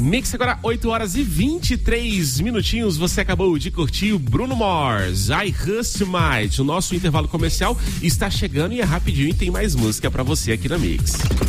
Mix agora 8 horas e 23 minutinhos. Você acabou de curtir o Bruno Mars, I Hust Might. O nosso intervalo comercial está chegando e é rapidinho e tem mais música pra você aqui na Mix.